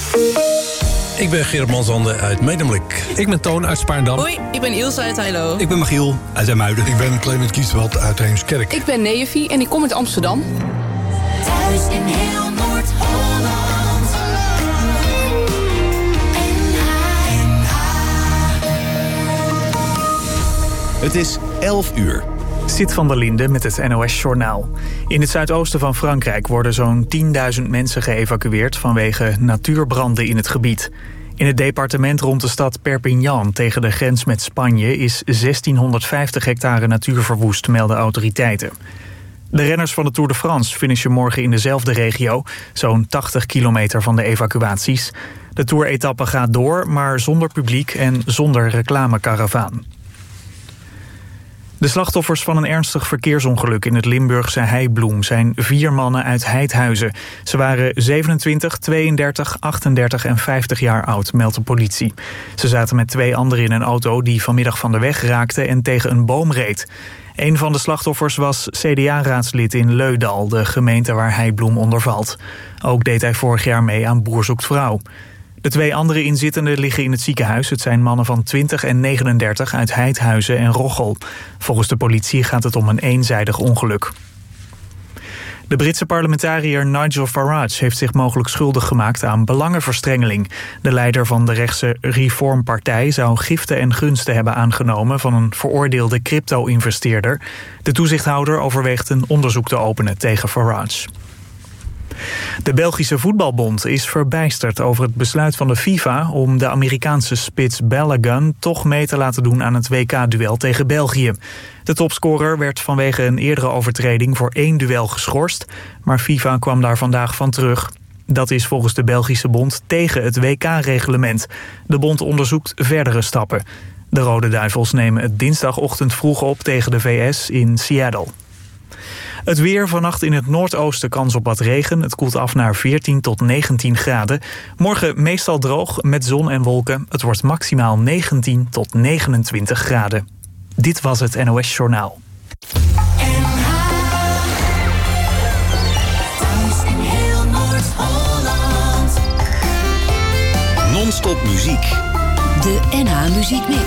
Ik ben Gerard Manzande uit Medemblik. Ik ben Toon uit Spaarndam. Hoi, ik ben Ilse uit Heilo. Ik ben Michiel uit IJmuiden. Ik ben Clement Kieswald uit Heemskerk. Ik ben Neefie en ik kom uit Amsterdam. Thuis in heel Noord-Holland. Het is 11 uur. Sit van der Linde met het NOS-journaal. In het zuidoosten van Frankrijk worden zo'n 10.000 mensen geëvacueerd vanwege natuurbranden in het gebied. In het departement rond de stad Perpignan tegen de grens met Spanje is 1650 hectare natuur verwoest, melden autoriteiten. De renners van de Tour de France finishen morgen in dezelfde regio, zo'n 80 kilometer van de evacuaties. De Tour-etappe gaat door, maar zonder publiek en zonder reclamekaravaan. De slachtoffers van een ernstig verkeersongeluk in het Limburgse Heibloem zijn 4 mannen uit Heidhuizen. Ze waren 27, 32, 38 en 50 jaar oud, meldt de politie. Ze zaten met 2 anderen in een auto die vanmiddag van de weg raakte en tegen een boom reed. Een van de slachtoffers was CDA-raadslid in Leudal, de gemeente waar Heibloem onder valt. Ook deed hij vorig jaar mee aan Boer zoekt vrouw. De 2 andere inzittenden liggen in het ziekenhuis. Het zijn mannen van 20 en 39 uit Heidhuizen en Roggel. Volgens de politie gaat het om een eenzijdig ongeluk. De Britse parlementariër Nigel Farage heeft zich mogelijk schuldig gemaakt aan belangenverstrengeling. De leider van de rechtse Reform-partij zou giften en gunsten hebben aangenomen van een veroordeelde crypto-investeerder. De toezichthouder overweegt een onderzoek te openen tegen Farage. De Belgische Voetbalbond is verbijsterd over het besluit van de FIFA om de Amerikaanse spits Balogun toch mee te laten doen aan het WK-duel tegen België. De topscorer werd vanwege een eerdere overtreding voor 1 duel geschorst, maar FIFA kwam daar vandaag van terug. Dat is volgens de Belgische bond tegen het WK-reglement. De bond onderzoekt verdere stappen. De Rode Duivels nemen het dinsdagochtend vroeg op tegen de VS in Seattle. Het weer, vannacht in het noordoosten kans op wat regen. Het koelt af naar 14 tot 19 graden. Morgen meestal droog met zon en wolken. Het wordt maximaal 19 tot 29 graden. Dit was het NOS Journaal. Non-stop muziek. De NH Muziek Mix.